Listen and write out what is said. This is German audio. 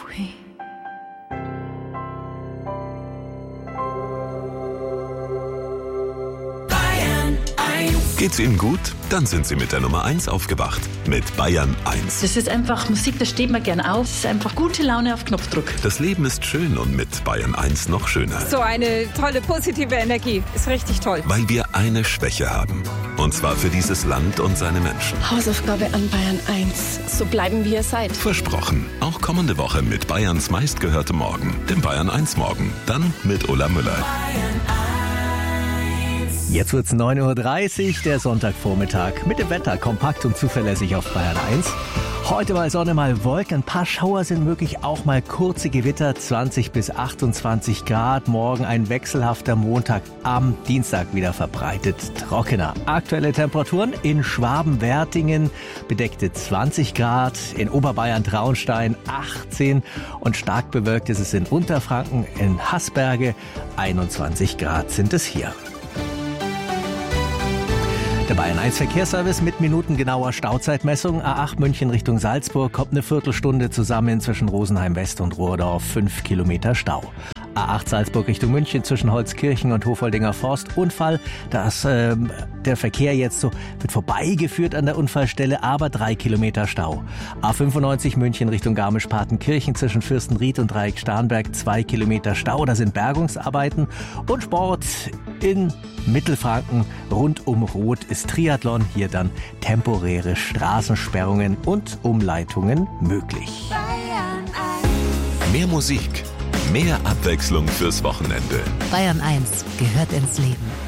Pfui. Geht's Ihnen gut? Dann sind Sie mit der Nummer 1 aufgewacht. Mit Bayern 1. Das ist einfach Musik, da steht man gern auf. Es ist einfach gute Laune auf Knopfdruck. Das Leben ist schön und mit Bayern 1 noch schöner. So eine tolle, positive Energie. Ist richtig toll. Weil wir eine Schwäche haben. Und zwar für dieses Land und seine Menschen. Hausaufgabe an Bayern 1. So bleiben, wie ihr seid. Versprochen. Auch kommende Woche mit Bayerns meistgehörtem Morgen. Dem Bayern 1 Morgen. Dann mit Ulla Müller. Jetzt wird's 9:30 Uhr, der Sonntagvormittag. Mit dem Wetter kompakt und zuverlässig auf Bayern 1. Heute mal Sonne, mal Wolken. Ein paar Schauer sind möglich, auch mal kurze Gewitter, 20 bis 28 Grad. Morgen ein wechselhafter Montag, am Dienstag wieder verbreitet trockener. Aktuelle Temperaturen in Schwaben-Wertingen bedeckte 20 Grad, in Oberbayern Traunstein 18 und stark bewölkt ist es in Unterfranken, in Haßberge 21 Grad sind es hier. Der Bayern 1 Verkehrsservice mit minutengenauer Stauzeitmessung. A8 München Richtung Salzburg kommt eine Viertelstunde zusammen zwischen Rosenheim West und Rohrdorf. 5 Kilometer Stau. A8 Salzburg Richtung München zwischen Holzkirchen und Hofoldinger Forst. Unfall, der Verkehr jetzt so wird vorbeigeführt an der Unfallstelle, aber 3 Kilometer Stau. A95 München Richtung Garmisch-Partenkirchen zwischen Fürstenried und Dreieck Starnberg 2 Kilometer Stau. Da sind Bergungsarbeiten und Sport in Mittelfranken rund um Roth ist Triathlon. Hier dann temporäre Straßensperrungen und Umleitungen möglich. Mehr Musik. Mehr Abwechslung fürs Wochenende. Bayern 1 gehört ins Leben.